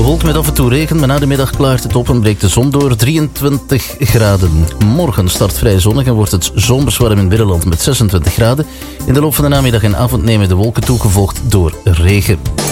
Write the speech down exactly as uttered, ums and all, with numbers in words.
Bewolkt met af en toe regen, maar na de middag klaart het op en breekt de zon door. drieëntwintig graden. Morgen start vrij zonnig en wordt het zomers warm in Binnenland met zesentwintig graden. In de loop van de namiddag en avond nemen de wolken toe, gevolgd door regen.